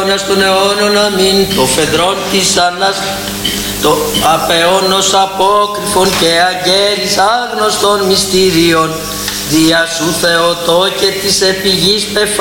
αιώνας των αιώνων. Αμήν. Το φεδρόν της το απεώνος απόκρυφων και αγγέλης άγνωστων μυστήριων, δια σου Θεοτόκε της επιγής πεφάνης